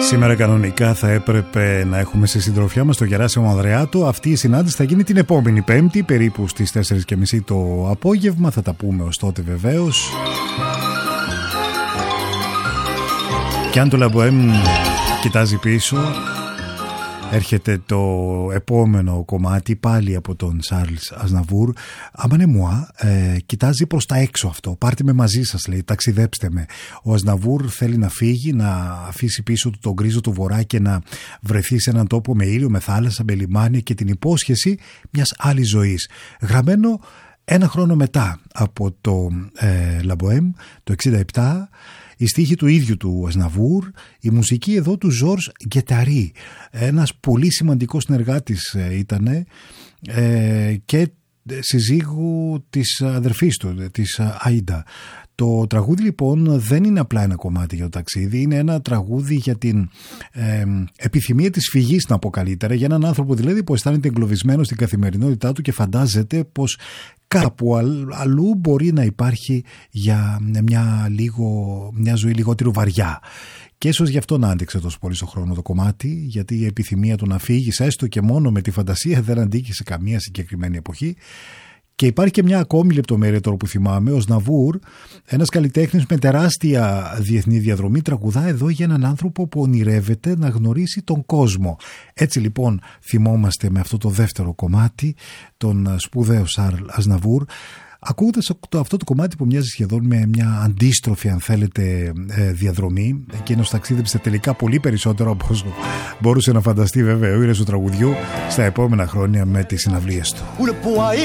Σήμερα κανονικά θα έπρεπε να έχουμε στη συντροφιά μας τον Γεράσιμο Ανδρεάτο. Αυτή η συνάντηση θα γίνει την επόμενη Πέμπτη, περίπου στις 4:30 το απόγευμα. Θα τα πούμε ως τότε βεβαίως. Και αν το Λαμπόεμ κοιτάζει πίσω, έρχεται το επόμενο κομμάτι πάλι από τον Σάρλς Αζναβούρ. Αμανέ μουά, κοιτάζει προς τα έξω αυτό. Πάρτε με μαζί σας, λέει, ταξιδέψτε με. Ο Αζναβούρ θέλει να φύγει, να αφήσει πίσω του τον γκρίζο του βορρά και να βρεθεί σε έναν τόπο με ήλιο, με θάλασσα, με λιμάνια και την υπόσχεση μιας άλλης ζωής. Γραμμένο ένα χρόνο μετά από το Λαμπόεμ, το 1967. Η στίχη του ίδιου του Αζναβούρ, η μουσική εδώ του Ζορζ Γκεταρί, ένας πολύ σημαντικός συνεργάτης ήτανε και συζύγου της αδερφής του, της Άιντα. Το τραγούδι λοιπόν δεν είναι απλά ένα κομμάτι για το ταξίδι, είναι ένα τραγούδι για την επιθυμία της φυγής, να πω καλύτερα, για έναν άνθρωπο δηλαδή που αισθάνεται εγκλωβισμένο στην καθημερινότητά του και φαντάζεται πως κάπου αλλού μπορεί να υπάρχει για μια ζωή λιγότερο βαριά. Και ίσως γι' αυτό να άντεξε τόσο πολύ στον χρόνο το κομμάτι, γιατί η επιθυμία του να φύγει έστω και μόνο με τη φαντασία δεν αντίκει σε καμία συγκεκριμένη εποχή. Και υπάρχει και μια ακόμη λεπτομέρεια τώρα που θυμάμαι. Ο Αζναβούρ, ένας καλλιτέχνης με τεράστια διεθνή διαδρομή, τραγουδά εδώ για έναν άνθρωπο που ονειρεύεται να γνωρίσει τον κόσμο. Έτσι λοιπόν θυμόμαστε με αυτό το δεύτερο κομμάτι τον σπουδαίο Σάρλ Αζναβούρ, ακούγοντας αυτό το κομμάτι που μοιάζει σχεδόν με μια αντίστροφη, αν θέλετε, διαδρομή. Εκείνος ταξίδεψε τελικά πολύ περισσότερο από όσο μπορούσε να φανταστεί βέβαια ο ήρωας του τραγουδιού στα επόμενα χρόνια με τις συναυλίες του.